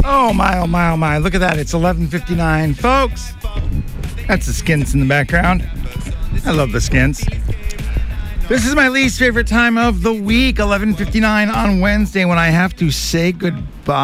Oh my, oh my, oh my. Look at that. It's 11:59. Folks, that's the Skins in the background. I love the Skins. This is my least favorite time of the week, 11:59 on Wednesday, when I have to say goodbye.